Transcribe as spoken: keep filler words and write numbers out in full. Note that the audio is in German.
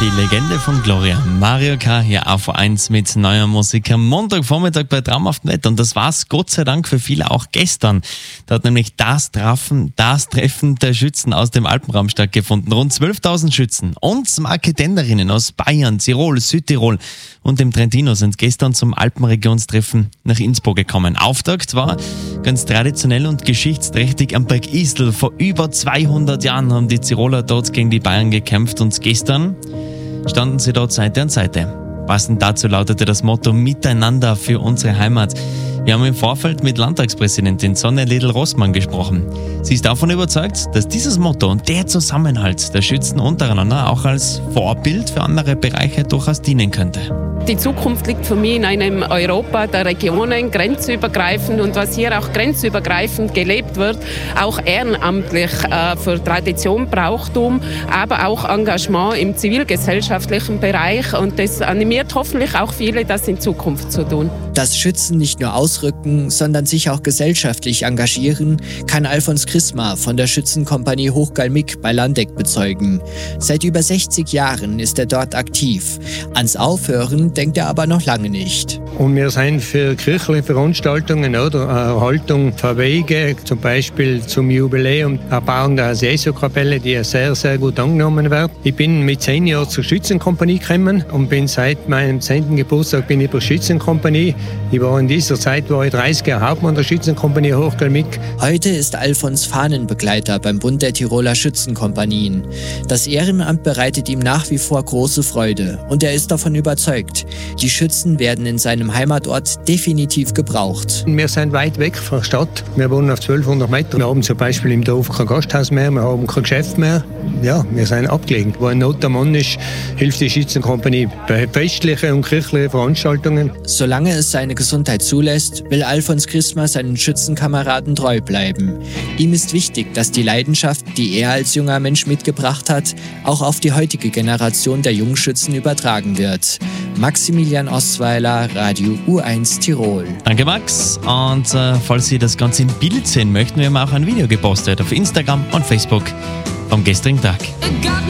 Die Legende von Gloria. Mario K. hier auf eins mit neuer Musik am Montagvormittag bei traumhaftem Wetter. Und das war's Gott sei Dank für viele auch gestern. Da hat nämlich das Treffen, das Treffen der Schützen aus dem Alpenraum stattgefunden. Rund zwölftausend Schützen und Marketenderinnen aus Bayern, Tirol, Südtirol und dem Trentino sind gestern zum Alpenregionstreffen nach Innsbruck gekommen. Auftakt war ganz traditionell und geschichtsträchtig am Berg Isel. Vor über zweihundert Jahren haben die Tiroler dort gegen die Bayern gekämpft und gestern standen sie dort Seite an Seite. Passend dazu lautete das Motto Miteinander für unsere Heimat. Wir haben im Vorfeld mit Landtagspräsidentin Sonja Liedl-Rossmann gesprochen. Sie ist davon überzeugt, dass dieses Motto und der Zusammenhalt der Schützen untereinander auch als Vorbild für andere Bereiche durchaus dienen könnte. Die Zukunft liegt für mich in einem Europa der Regionen, grenzübergreifend und was hier auch grenzübergreifend gelebt wird, auch ehrenamtlich äh, für Tradition, Brauchtum, aber auch Engagement im zivilgesellschaftlichen Bereich und das animiert hoffentlich auch viele, das in Zukunft zu tun. Dass Schützen nicht nur ausrücken, sondern sich auch gesellschaftlich engagieren, kann Alfons Chrisma von der Schützenkompanie Hochgalmig bei Landeck bezeugen. Seit über sechzig Jahren ist er dort aktiv. Ans Aufhören denkt er aber noch lange nicht. Und wir sind für kirchliche Veranstaltungen oder Erhaltung von Wege, zum Beispiel zum Jubiläum, Erbauung der Jesu-Kapelle, die sehr, sehr gut angenommen wird. Ich bin mit zehn Jahren zur Schützenkompanie gekommen und bin seit meinem zehnten Geburtstag bin ich bei der Schützenkompanie. Ich war in dieser Zeit war ich dreißig Jahre Hauptmann der Schützenkompanie Hochgalmig. Heute ist Alfons Fahnenbegleiter beim Bund der Tiroler Schützenkompanien. Das Ehrenamt bereitet ihm nach wie vor große Freude und er ist davon überzeugt, die Schützen werden in seinem Heimatort definitiv gebraucht. Wir sind weit weg von der Stadt. Wir wohnen auf zwölfhundert Meter. Wir haben zum Beispiel im Dorf kein Gasthaus mehr, wir haben kein Geschäft mehr. Ja, wir sind abgelegen. Wo ein Not am Mann ist, hilft die Schützenkompanie bei festlichen und kirchlichen Veranstaltungen. Solange es seine Gesundheit zulässt, will Alfons Chrisma seinen Schützenkameraden treu bleiben. Ihm ist wichtig, dass die Leidenschaft, die er als junger Mensch mitgebracht hat, auch auf die heutige Generation der Jungschützen übertragen wird. Maximilian Ostweiler, Radio U eins Tirol. Danke Max. Und äh, falls Sie das Ganze im Bild sehen möchten, wir haben auch ein Video gepostet auf Instagram und Facebook vom gestrigen Tag.